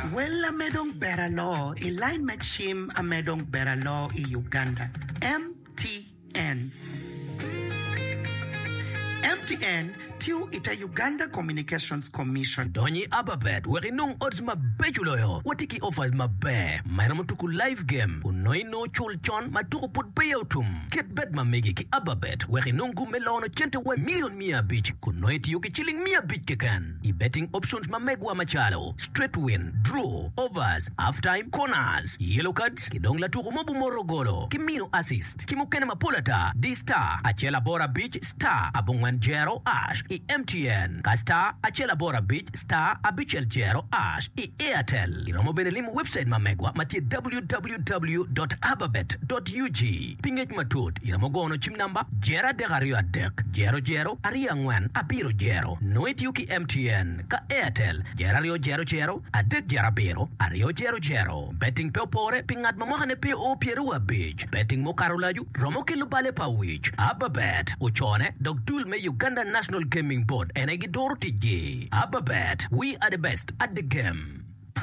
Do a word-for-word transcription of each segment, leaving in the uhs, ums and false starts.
Well, amedong beralo, iline mekshim amedong beralo i Uganda. M T N. M T N tiu ita Uganda Communications Commission. Donyi ababet weri nung odds ma bejuloyo. Watiki offers ma be. Mayra matuku live game. Unoi no chul chon matuku put payoutum. Get bet ma megi ki ababet weri nungu melono chente we million mia beach. Kunoi tiyo ki chilling mia beach kekan. I betting options ma megwa machalo. Straight win, draw, overs, halftime, corners. Yellow cards, kidong la tuku mobu morogolo. Kimino assist. Kimukene mapulata. D-Star, Achela Bora Beach, Star, Abungwan Jero, Ash. I M T N, Kasta, Achela Bora Beach, Star, Abichel Jero, Ash, I Airtel. Iromo benelimu website mamegwa mati w w w dot ababet dot u g. Pinget matut, iromo gono chim number, Jera de Gario Adek, Jero Jero, Aria Ngwan, Abiro Jero, Noet Yuki M T N, Ka Airtel, Jerario Jero Jero, Adek Jarabero, Ario Jero Jero. Betting Popore, Pingat Mamahane P O Pierua Beach, Betting Mokarolaju, Romo Kilupale Pawich, Ababet, Uchone, Dogdul me Uganda National Gaming Board and Egidor T J. Ababet, we are the best at the game.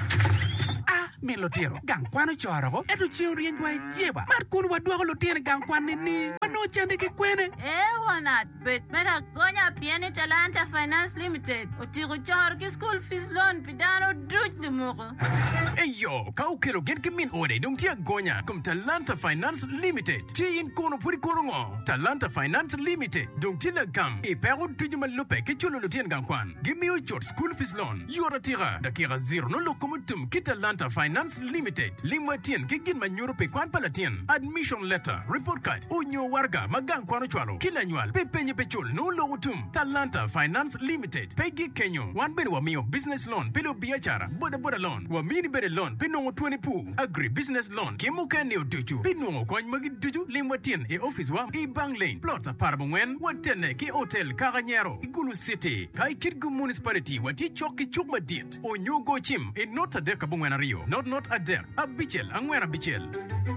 Ah, me lo tiro. Gangkwano choro. Edu chiuri ngwa jeba. Mar kunu wadwa lo tiro gangkwane ni. Mano chande ke kwene. Eh, wanat. Bet mera gonya piani Talanta Finance Limited. Utiro choro ki school fees loan pidano druch lumoko. Hey yo, kau kero gen kemin ode dum tia gonya kum Talanta Finance Limited. Chi in kono puri korongo. Talanta Finance Limited. Dum tila gam. E pero tujuma lupe ke chulo lo tiro gangkwan. Give me your short school fees loan. Yora tira. Dakira zero no lokomutum kita Talanta Finance Limited. Limwa tien kigin manyuro pe kwan palatien. Admission letter, report card, unyo warga magang kwano chwalo. Kila nyual pe penye pechul no logutum. Talanta Finance Limited. Pegi Kenyo. Wan ben wa miyo business loan pelo biachara. Boda boda loan. Wa mini bede loan pinongo twenty pu. Agri business loan. Kemo kane oduju. Pinongo kwany magi duju. Limwa tien e office wa. E bang lane. Plot parabongwen. Watene ki hotel Karanyero. Igulu City. Kai Kirgu Municipality. Wati choki chukma dit. Onyo go chim. E nota deka bongwen Rio. Not not a der. A bichel. Angwena bichel.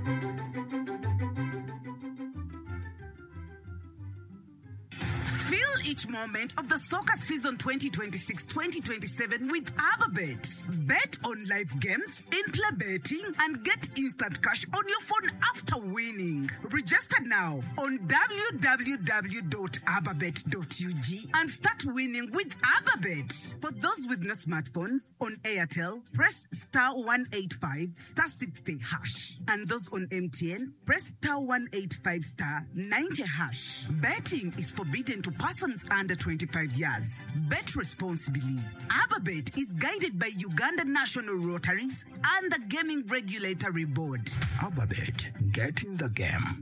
Feel each moment of the soccer season twenty twenty-six twenty twenty-seven with Ababet. Bet on live games, in-play betting, and get instant cash on your phone after winning. Register now on w w w dot ababet dot u g and start winning with Ababet. For those with no smartphones, on Airtel, press star one eighty-five star sixty hash. And those on M T N, press star one eighty-five star ninety hash. Betting is forbidden to persons under twenty-five years. Bet responsibly. Ababet is guided by Uganda National Rotaries and the Gaming Regulatory Board. Ababet, get in the game.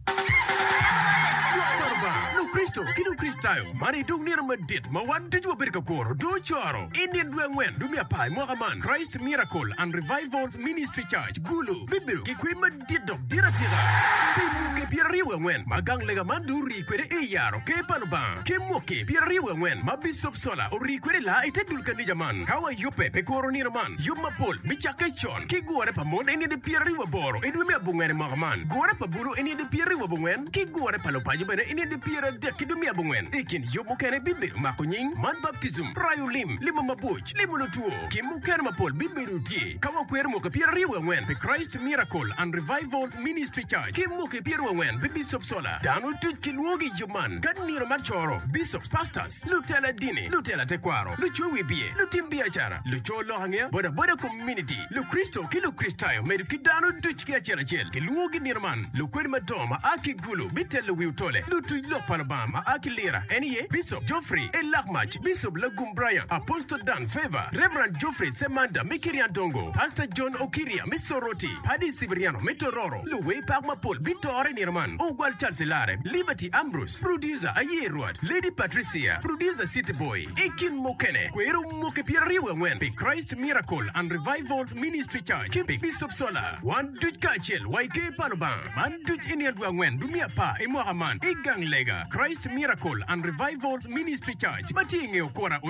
Lu Cristo, kidu Cristayo, mani dung nira madit, ma wan tiju berka koro, do choro, Indian duangwen, dumia pai, mohaman, Christ Miracle and Revival's Ministry Church, Gulu, Bibiru, kikwe madit dok, dira tira, Bimu ke piariwa wen, magang lega manduri kwere eyaro, ke panuban, ke moke, piariwa wen, ma bisop sola, ori kwere la, ite dulka nijaman, kawa yope, pe koro niraman, yuma pol, bichake chon, ki guare pa mon, eni de piariwa boro, edwime bungwene mohaman, guare pa bulu, eni de piariwa bungwen, ki guare pa lopaji bene, eni de piara de kidumia bungwen, ikin yomo kene bibiru, makunying, man baptism, prayo lim, lima mabuch, limo lutuo, kimu kene mapol, bibiru tie, kawa kwere moka piariwa wen, pe Christ Miracle and Revival's Ministry Church, kimu ke piariwa wen, pe Bishop Sola, danu tuj kilwogi yuman, kadniro machoro, bishops, pastors, lutela dini, lutela tekwaro, lucho wibie, lutimbi achara, lucho lohangya, boda boda community, lu Kristo, kilu Kristayo, medu kidanu tuj kia chela chel, kilwogi nirman, lu kweri madoma, aki gulu, bitelu wiutole, lutu lopalabama, aki lira, eniye, Bishop Geoffrey, elakmach, Bishop Lagum Brian, Apostle Dan Favor, Reverend Geoffrey Semanda, Mikirian Dongo, Pastor John Okiria, Misoroti, Paddy Sibiriano, Metororo, Luwe Pagmapol, Bitore Nirman, Ogwal Chancelare, Liberty Ambrose, Producer Ayerwad, Lady Patricia, Producer City Boy, Ekin Mokene, Kweru Moke Piariwa Wen, Pe Christ Miracle and Revival's Ministry Church, Kimpe Bishop Sola, One Duj Kachel, Waike Panoban, Man Duj Indian Dwangwen, Dumia Pa, Emohaman, Egang Lega, Christ Miracle and Revival's Ministry Church, Batinge Okora